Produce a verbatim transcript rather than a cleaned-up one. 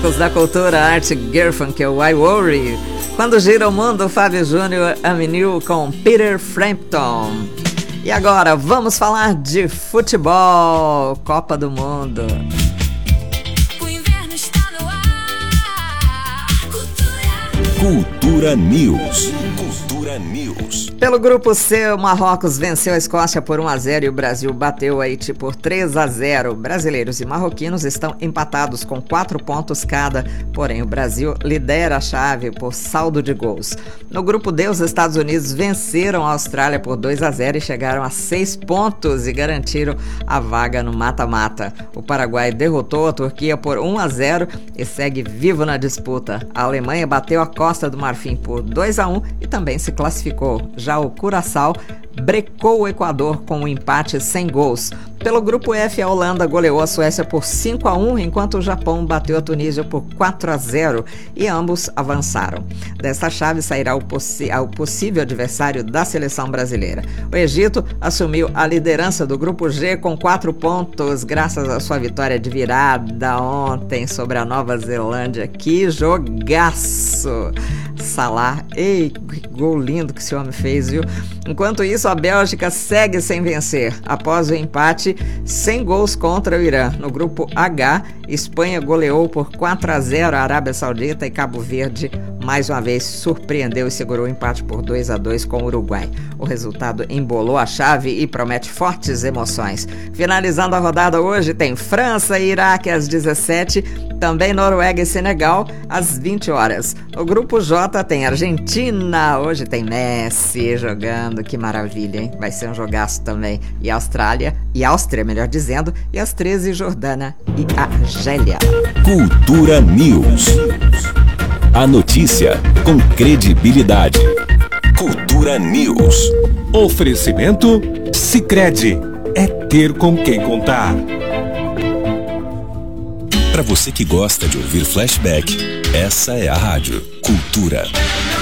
Da cultura, Art Garfunkel, Why Worry? Quando gira o mundo, Fábio Júnior Avenue com Peter Frampton. E agora, vamos falar de futebol, Copa do Mundo. O inverno está no ar. Cultura. Cultura News. Cultura News. Pelo grupo C, o Marrocos venceu a Escócia por um a zero e o Brasil bateu o Haiti por três a zero. Brasileiros e marroquinos estão empatados com quatro pontos cada, porém o Brasil lidera a chave por saldo de gols. No grupo D, os Estados Unidos venceram a Austrália por dois a zero e chegaram a seis pontos e garantiram a vaga no mata-mata. O Paraguai derrotou a Turquia por um a zero e segue vivo na disputa. A Alemanha bateu a Costa do Marfim por dois a um e também se classificou. Já o Curaçao brecou o Equador com um empate sem gols. Pelo grupo F, a Holanda goleou a Suécia por cinco a um, enquanto o Japão bateu a Tunísia por quatro a zero e ambos avançaram. Desta chave sairá o, possi- o possível adversário da seleção brasileira. O Egito assumiu a liderança do grupo G com quatro pontos, graças à sua vitória de virada ontem sobre a Nova Zelândia. Que jogaço! Salah, ei, que gol lindo que esse homem fez, viu? Enquanto isso, a Bélgica segue sem vencer, após o empate sem gols contra o Irã. No grupo H, Espanha goleou por quatro a zero a Arábia Saudita e Cabo Verde, mais uma vez, surpreendeu e segurou o empate por dois a dois com o Uruguai. O resultado embolou a chave e promete fortes emoções. Finalizando a rodada hoje, tem França e Iraque às dezessete, também Noruega e Senegal às vinte horas. O grupo J tem Argentina, hoje tem Messi jogando, que maravilha, hein? Vai ser um jogaço também. E Austrália, e Áustria, melhor dizendo, e às treze, Jordânia e Argélia. Cultura News. A notícia com credibilidade. Cultura News. Oferecimento Sicredi. É ter com quem contar. Para você que gosta de ouvir flashback, essa é a rádio Cultura.